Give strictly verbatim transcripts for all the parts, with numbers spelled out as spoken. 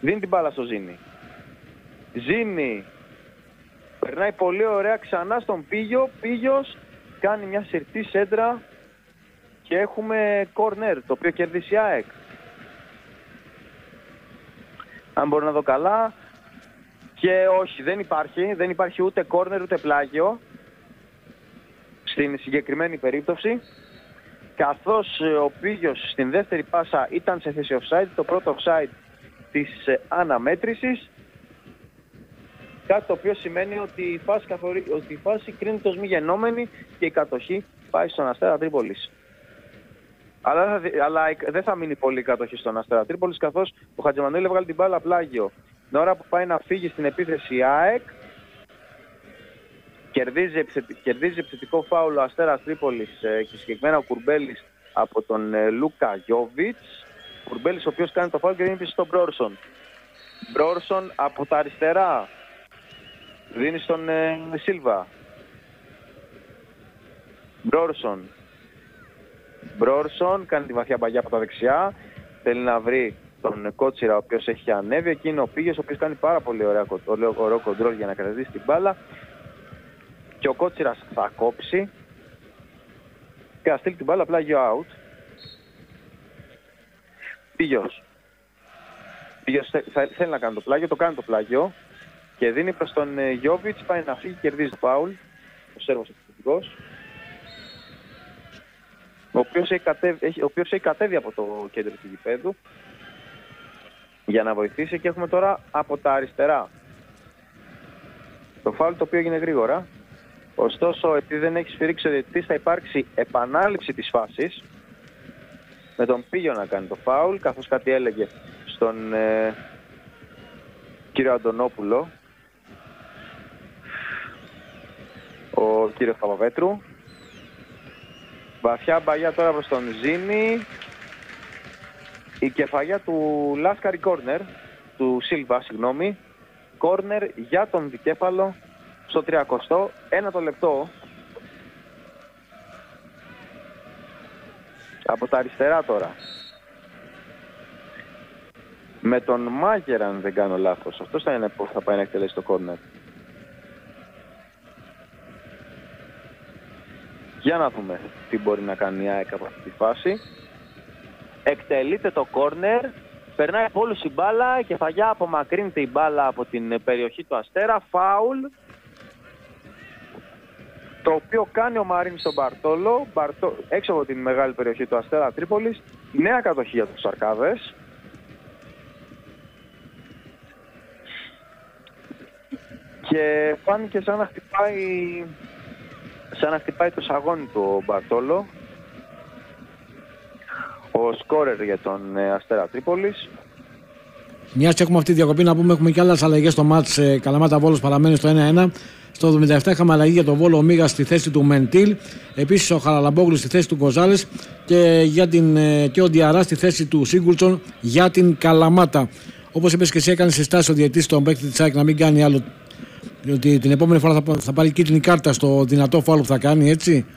Δίνει την μπάλα στο Ζήνη. Ζήνη. Περνάει πολύ ωραία ξανά στον Πίγιο. Πίγιος κάνει μια συρτή σέντρα και έχουμε corner, το οποίο κερδίσει η ΑΕΚ. Αν μπορώ να δω καλά. Και όχι, δεν υπάρχει. Δεν υπάρχει ούτε corner ούτε πλάγιο στην συγκεκριμένη περίπτωση. Καθώς ο Πίγιος στην δεύτερη πάσα ήταν σε θέση offside, το πρώτο offside της αναμέτρησης. Κάτι το οποίο σημαίνει ότι η φάση, καθορι... ότι η φάση κρίνεται ως μη γεννόμενη και η κατοχή πάει στον Αστέρα Τρίπολης. Αλλά, θα... Αλλά δεν θα μείνει πολύ η κατοχή στον Αστέρα Τρίπολης, καθώς ο Χατζημανουήλ έβγαλε την μπάλα πλάγιο. Την ώρα που πάει να φύγει στην επίθεση η ΑΕΚ, κερδίζει, επιθετη... κερδίζει επιθετικό φάουλο ο Αστέρας Τρίπολης και συγκεκριμένα ο Κουρμπέλης από τον Λούκα Γιόβιτς. Κουρμπέλης ο οποίος κάνει το φάουλ και δίνει πίσω στον Μπρόρσον. Μπρόρσον από τα αριστερά δίνει στον ε, Σίλβα. Μπρόρσον. Μπρόρσον κάνει τη βαθιά μπαγιά από τα δεξιά. Θέλει να βρει τον Κότσιρα ο οποίος έχει ανέβει. Εκεί είναι ο Πίγιος ο οποίος κάνει πάρα πολύ ωραία, ωραίο κοντρόλ για να κρατήσει την μπάλα. Και ο Κότσιρας θα κόψει και θα στείλει την μπάλα πλάγιο out. Πίγιος. Πίγιος θέλει να κάνει το πλάγιο, το κάνει το πλάγιο και δίνει προς τον Γιόβιτς, πάει να φύγει, κερδίζει το φάουλ. Ο Σέρβος επιθετικός, ο οποίος έχει κατέβει, ο οποίος έχει κατέβει από το κέντρο του γηπέδου για να βοηθήσει και έχουμε τώρα από τα αριστερά το φάουλ το οποίο έγινε γρήγορα. Ωστόσο, επειδή δεν έχει σφυρίξει ο διαιτητής, θα υπάρξει επανάληψη της φάσης με τον Πίγιο να κάνει το φάουλ, καθώς κάτι έλεγε στον ε, κύριο Αντωνόπουλο ο κύριος Παπαβέτρου. Βαθιά μπαγιά τώρα προς τον Ζήνη. Η κεφαλιά του Λάσκαρη κόρνερ, του Σίλβα, συγγνώμη. Κόρνερ για τον δικέφαλο στο τριακοστό ένα το λεπτό. Από τα αριστερά τώρα. Με τον Μάγερ, αν δεν κάνω λάθος. Αυτός θα είναι που θα πάει να εκτελέσει το κόρνερ. Για να δούμε τι μπορεί να κάνει η ΑΕΚ από αυτή τη φάση. Εκτελείται το κόρνερ. Περνάει από όλους η μπάλα. Κεφαγιά απομακρύνεται η μπάλα από την περιοχή του Αστέρα. Φάουλ. Το οποίο κάνει ο Μαρίνης στον Μπαρτόλο. Μπαρτό... Έξω από την μεγάλη περιοχή του Αστέρα Τρίπολης. Νέα κατοχή για τους Αρκάδες. Και φάνηκε σαν να χτυπάει, σαν να χτυπάει το σαγόνι του ο Μπαρτόλο. Ο σκόρερ για τον Αστέρα Τρίπολης. Μιας και έχουμε αυτή τη διακοπή, να πούμε έχουμε και άλλες αλλαγές στο μάτς. Καλαμάτα Βόλος παραμένει στο ένα ένα. Στο εβδομήντα επτά είχαμε αλλαγή για τον Βόλο, ο Μίγας στη θέση του Μεντήλ. Επίσης ο Χαραλαμπόγλου στη θέση του Γκοζάλες και, για την, και ο Διαρά στη θέση του Σίγκουλτσον για την Καλαμάτα. Όπως είπες και εσύ, έκανε συστάσεις ο διαιτητής στον παίκτη της ΑΕΚ να μην κάνει άλλο. Διότι την επόμενη φορά θα, θα πάρει κίτρινη κάρτα στο δυνατό φάουλ που θα κάνει, έτσι.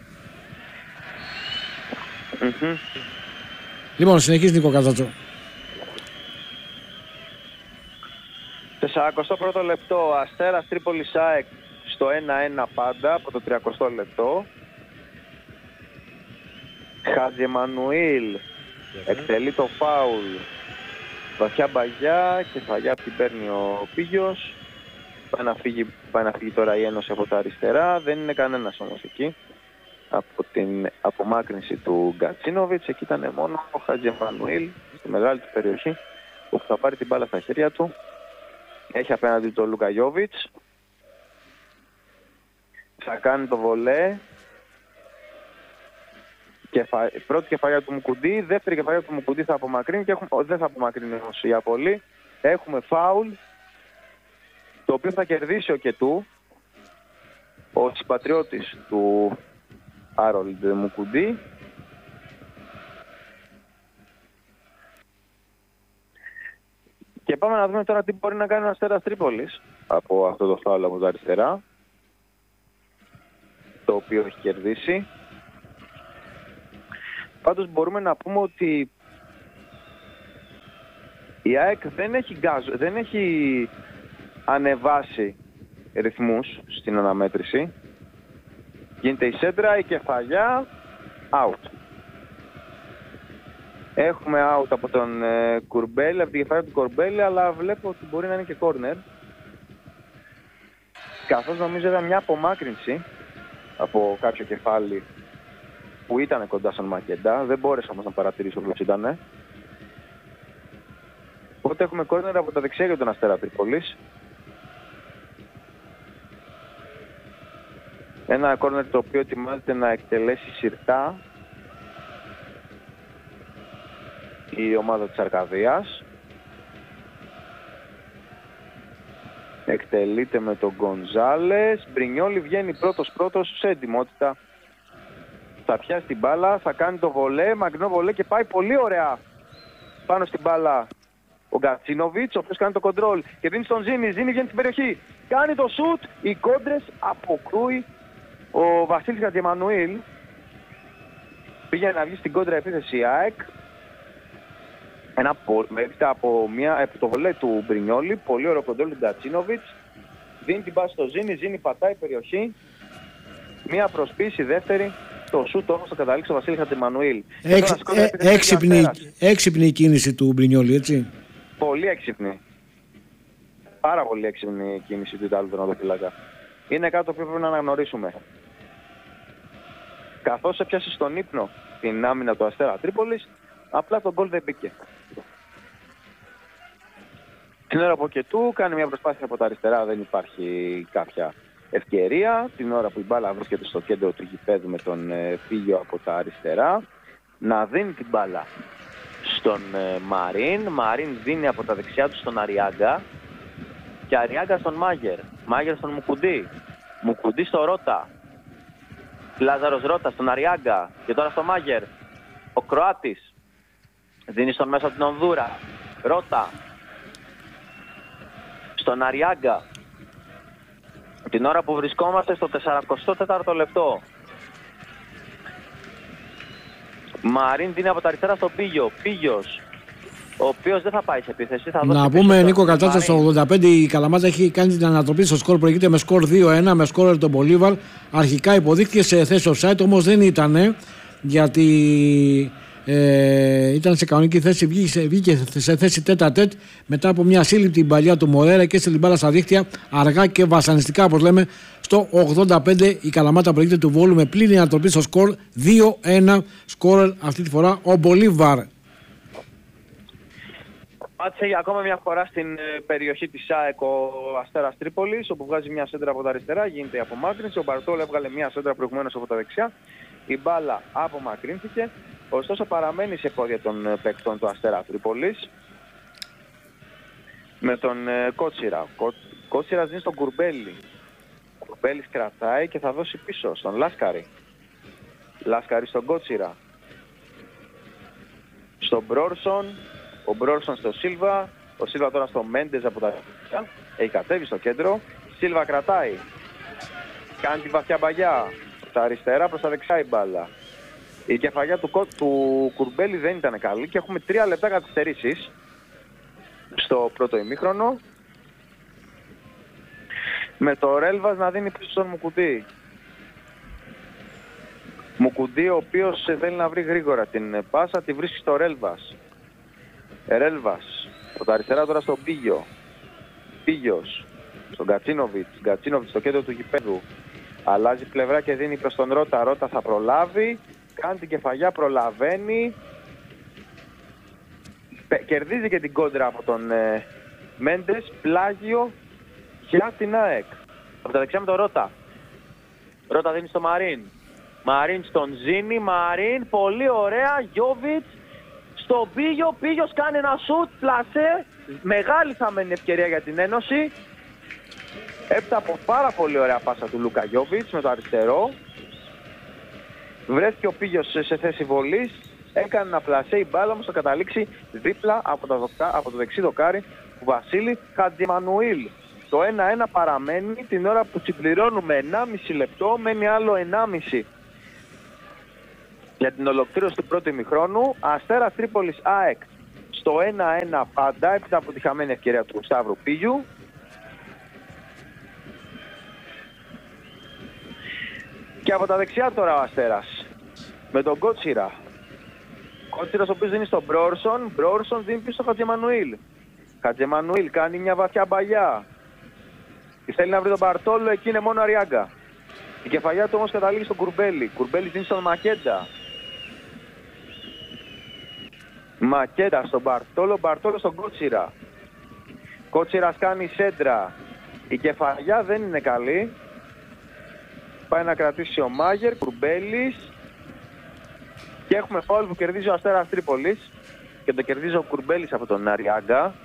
Mm-hmm. Λοιπόν, συνεχίζει Νίκο Καζάτσο. σαράντα πρώτο λεπτό, Αστέρας Τρίπολης ΑΕΚ στο ένα ένα πάντα από το τριακοστό λεπτό. Χατζη Εμμανουήλ εκτελεί το φάουλ. Βαθιά μπαγιά, κεφαλιά την παίρνει ο Πίγιος. Πάει να φύγει, πάει να φύγει τώρα η Ένωση από τα αριστερά. Δεν είναι κανένας όμως εκεί. Από την απομάκρυνση του Γκατσίνοβιτς, εκεί ήταν μόνο ο Χατζη Εμμανουήλ στη μεγάλη του περιοχή που θα πάρει την μπάλα στα χέρια του. Έχει απέναντι τον Λούκα Γιόβιτς. Θα κάνει το βολέ. Κεφα... Πρώτη κεφαλιά του Μουκουντή, δεύτερη κεφαλιά του Μουκουντή θα απομακρύνει και έχουμε... δεν θα απομακρύνει όμως για πολύ. Έχουμε φάουλ, το οποίο θα κερδίσει ο Κετού, ο συμπατριώτης του Άρολντ Μουκουντή. Και πάμε να δούμε τώρα τι μπορεί να κάνει ο Αστέρας Τρίπολης από αυτό το φάουλ από τα αριστερά, το οποίο έχει κερδίσει. Πάντως μπορούμε να πούμε ότι Η ΑΕΚ δεν έχει, γκάζ, δεν έχει ανεβάσει ρυθμούς στην αναμέτρηση. Γίνεται η σέντρα, η κεφαλιά, out. Έχουμε out από τον ε, Κουρμπέλη, από την κεφαλιά του Κουρμπέλη, αλλά βλέπω ότι μπορεί να είναι και corner. Καθώς νομίζω ήταν μια απομάκρυνση από κάποιο κεφάλι που ήταν κοντά στον Μακεντά. Δεν μπόρεσα όμως να παρατηρήσω ποιος ήτανε. Οπότε έχουμε corner από τα δεξιά για τον Αστέρα Τρίπολης. Ένα corner το οποίο ετοιμάζεται να εκτελέσει συρτά η ομάδα της Αρκαδίας. Εκτελείται με τον Γκονζάλες. Μπρινιόλι βγαίνει πρώτος πρώτος σε ετοιμότητα. Θα πιάσει την μπάλα, θα κάνει το βολέ, μαγνό βολέ και πάει πολύ ωραία πάνω στην μπάλα ο Γκατσίνοβιτς, ο οποίος κάνει το κοντρόλ και δίνει στον Ζήνη. Ζήνη βγαίνει στην περιοχή, κάνει το σουτ, οι κόντρες, αποκρούει ο Βασίλης Χατζημανουήλ. Πήγε να βγει στην κόντρα επίθεση η ΑΕΚ. Ένα έπειτα από, μια, από το βολέ του Μπρινιόλι, πολύ ωραίο κοντρόλ του Γκατσίνοβιτς. Δίνει την πάση στο Ζήνη, Ζήνη πατάει περιοχή. Μία προσπίση, δεύτερη. Το σούτ όμως θα καταλήξει ο Βασίλης Χατζημανουήλ. Έξυπνη η κίνηση του Μπρινιόλι, έτσι. Πολύ έξυπνη. Πάρα πολύ έξυπνη η κίνηση του Ιταλού τερματοφύλακα. Είναι κάτι το οποίο πρέπει να αναγνωρίσουμε. Καθώς έπιασε στον ύπνο την άμυνα του Αστέρα Τρίπολης, απλά τον γκολ δεν μπήκε. Την ώρα από και του κάνει μια προσπάθεια από τα αριστερά, δεν υπάρχει κάποια ευκαιρία. Την ώρα που η μπάλα βρίσκεται στο κέντρο του γηπέδου με τον ε, Φίγιο από τα αριστερά, να δίνει την μπάλα στον ε, Μαρίν. Μαρίν δίνει από τα δεξιά του στον Αριάγκα και Αριάγκα στον Μάγερ. Μάγερ στον Μουκουντή. Μουκουντή στο Ρώτα. Λάζαρος Ρώτα στον Αριάγκα και τώρα στο Μάγερ. Ο Κροάτης δίνει στον μέσα την Ονδούρα. Ρώτα στον Αριάγκα. Την ώρα που βρισκόμαστε στο σαράντα τέταρτο λεπτό. Μαρίν δίνει από τα αριστερά στον Πίγιο. Πίγιος, ο οποίος δεν θα πάει σε επίθεση. Θα να πούμε, Νίκο, κατάσταση στο ογδόντα πέντε η Καλαμάτα έχει κάνει την ανατροπή στο σκορ. Προηγείται με σκορ δύο ένα με σκόρερ τον Μπολίβαρ. Αρχικά υποδείχθηκε σε θέση offside, όμως δεν ήτανε, γιατί ε, ήταν σε κανονική θέση. Βγήκε, βγήκε σε θέση τέτα τέτ μετά από μια σύλληπτη μπαλιά του Μορέρα και έστειλε την μπάλα στα δίχτυα αργά και βασανιστικά, όπως λέμε. Στο ογδόντα πέντε η Καλαμάτα προηγείται του Βόλου με πλήρη ανατροπή στο σκορ δύο ένα. Σκόρερ αυτή τη φορά ο Μπολίβαρ. Πάτησε για ακόμα μια φορά στην περιοχή της ΑΕΚ ο Αστέρας Τρίπολης, όπου βγάζει μια σέντρα από τα αριστερά, γίνεται η απομάκρυνση. Ο Μπαρτόλ έβγαλε μια σέντρα προηγουμένως από τα δεξιά. Η μπάλα απομακρύνθηκε, ωστόσο παραμένει σε πόδια των παίκτων του Αστέρα Τρίπολης. Με τον Κότσιρα. Ο Κότσιρας δίνει στον Κουρμπέλη. Ο Κουρμπέλης κρατάει και θα δώσει πίσω στον Λάσκαρη. Λάσκαρη στον Κότσιρα. Στον Μπρόρσον. Ο Μπρόρσον στο Σίλβα. Ο Σίλβα τώρα στο Μέντες από τα δεξιά. Έχει κατέβει στο κέντρο. Σίλβα κρατάει. Κάνει τη βαθιά μπαγιά. Στα αριστερά προς τα δεξιά η μπάλα. Η κεφαλιά του, του Κουρμπέλη δεν ήταν καλή και έχουμε τρία λεπτά καθυστερήσεις στο πρώτο ημίχρονο. Με το Ρέλβας να δίνει πίσω στον Μουκουντή. Μουκουντή ο οποίος θέλει να βρει γρήγορα την πάσα, τη βρίσκει στο Ρέλβας. Ρέλβας, από τα αριστερά τώρα στον Πίγιο. Πίγιος, στον Γκατσίνοβιτς. Γκατσίνοβιτς στο κέντρο του γηπέδου. Αλλάζει πλευρά και δίνει προς τον Ρώτα. Ρώτα θα προλάβει. Κάνει την κεφαλιά, προλαβαίνει. Κερδίζει και την κόντρα από τον ε, Μέντες. Πλάγιο για την ΑΕΚ. Από τα δεξιά με τον Ρώτα. Ρώτα δίνει στο Μαρίν. Μαρίν στον Ζήνη. Μαρίν, πολύ ωραία. Γιόβιτς στον Πίγιο. Πίγιος κάνει ένα σουτ, πλασέ. Μεγάλη θα μένει ευκαιρία για την Ένωση. Έπειτα από πάρα πολύ ωραία πάσα του Λούκα Γιόβιτς με το αριστερό. Βρέθηκε ο Πίγιος σε θέση βολής. Έκανε ένα πλασέ, η μπάλα όμως θα καταλήξει δίπλα από, τα δοκα, από το δεξί δοκάρι του Βασίλη Χατζημανουήλ. Το ένα ένα παραμένει την ώρα που συμπληρώνουμε ενάμιση λεπτό. Μένει άλλο ενάμιση για την ολοκλήρωση του πρώτου ημιχρόνου. Αστέρας Τρίπολης ΑΕΚ στο ένα ένα πάντα, έπειτα από τη χαμένη ευκαιρία του Σταύρου Πίγιου. Και από τα δεξιά τώρα ο Αστέρας, με τον Κότσιρα. Κότσιρας ο οποίος δίνει στον Μπρόρσον, Μπρόρσον δίνει πίσω στο Χατζεμανουήλ. Χατζεμανουήλ κάνει μια βαθιά μπαλιά. Θέλει να βρει τον Μπαρτόλο, εκεί είναι μόνο Αριάγκα. Η κεφαλιά του όμως καταλήγει στον Κουρμπέλη. Κουρμπέλη δίνει στον Μακέντα. Μακέντα στον Μπαρτόλο, Μπαρτόλο στον Κότσιρα. Κότσιρας κάνει σέντρα. Η κεφαλιά δεν είναι καλή. Πάει να κρατήσει ο Μάγερ, Κουρμπέλης. Και έχουμε φάουλ που κερδίζει ο Αστέρας Τρίπολης. Και το κερδίζει ο Κουρμπέλης από τον Αριάγκα.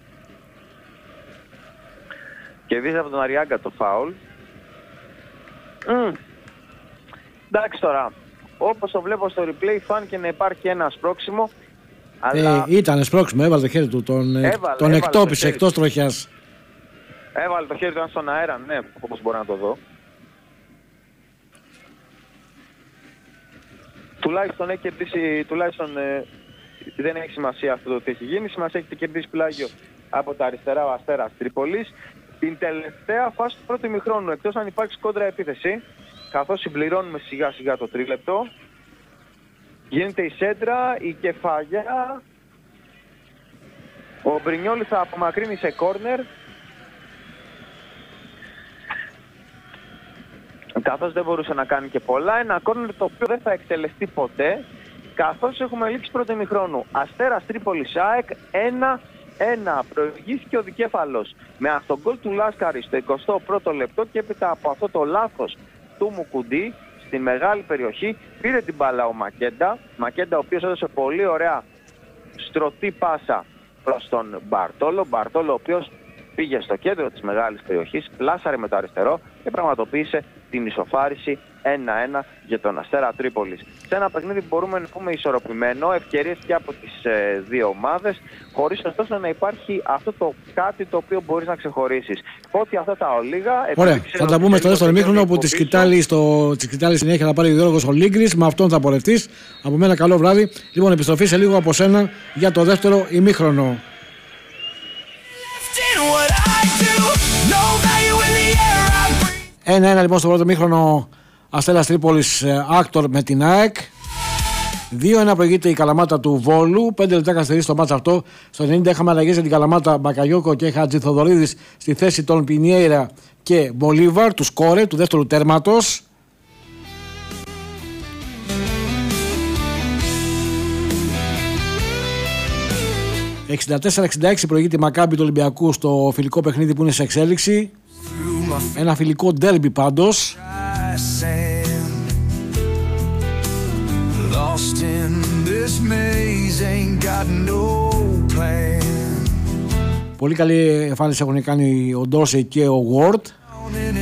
Κερδίζει από τον Αριάγκα το φάουλ. Mm. Εντάξει τώρα, όπως το βλέπω στο replay φάνηκε να υπάρχει ένα σπρώξιμο. Αλλά... Ε, ήταν σπρώξιμο, έβαλε το χέρι του, τον, έβαλε, τον εκτόπισε εκτός τροχιάς. Έβαλε το χέρι του στον αέρα, ναι, όπως μπορώ να το δω. Τουλάχιστον έχει κερδίσει, τουλάχιστον ε, δεν έχει σημασία αυτό το τι έχει γίνει. Σημασία έχει κερδίσει πλάγιο από τα αριστερά ο Αστέρας Τρίπολης. Την τελευταία φάση του πρώτου ημιχρόνου, εκτός αν υπάρξει κόντρα επίθεση, καθώς συμπληρώνουμε σιγά σιγά το τρίλεπτο, γίνεται η σέντρα, η κεφαλιά, ο Μπρινιόλης θα απομακρύνει σε κόρνερ, καθώς δεν μπορούσε να κάνει και πολλά, ένα κόρνερ το οποίο δεν θα εκτελεστεί ποτέ, καθώς έχουμε λήξει πρώτο ημιχρόνου. Αστέρας Τρίπολης ΑΕΚ ένα ένα. Προηγήθηκε ο δικέφαλος με αυτόν γκολ του Λάσκαρη στο εικοστό πρώτο λεπτό και έπειτα από αυτό το λάθος του Μουκουντή στη μεγάλη περιοχή πήρε την μπάλα ο Μακέντα. Μακέντα ο οποίος έδωσε πολύ ωραία στρωτή πάσα προς τον Μπαρτόλο. Μπαρτόλο ο οποίος πήγε στο κέντρο της μεγάλης περιοχής, πλάσαρε με το αριστερό και πραγματοποίησε την ισοφάριση ένα ένα για τον Αστέρα Τρίπολης. Σε ένα παιχνίδι που μπορούμε να πούμε ισορροπημένο, ευκαιρίες και από τις ε, δύο ομάδες, χωρίς ωστόσο να υπάρχει αυτό το κάτι το οποίο μπορείς να ξεχωρίσεις. Ότι αυτά τα ολίγα... Ωραία, θα τα πούμε στο δεύτερο ημίχρονο που τη σκητάλη στο συνέχεια θα πάρει ο Γιώργος ο Λίγκρης, με αυτόν θα πορευτείς. Από μένα καλό βράδυ. Λοιπόν, επιστροφή σε λίγο από σένα για το δεύτερο ημίχρονο. ένα ένα λοιπόν στο πρώτο μήχρονο, Αστέρας Τρίπολης Άκτορ με την ΑΕΚ. δύο ένα προηγείται η Καλαμάτα του Βόλου. πέντε λεπτά καθυστερεί στο μάτς αυτό. Στο ενενήντα είχαμε αλλαγές για την Καλαμάτα, Μπακαγιώκο και Χατζηθοδωρίδης στη θέση των Πινιέιρα και Μπολίβαρ, του σκόρε, του δεύτερου τέρματος. εξήντα τέσσερα εξήντα έξι προηγείται η Μακάμπι του Ολυμπιακού στο φιλικό παιχνίδι που είναι σε εξέλιξη. Ένα φιλικό ντέρμπι πάντως. Πολύ καλή εμφάνιση έχουν κάνει ο Ντόρσεϊ και ο Ward.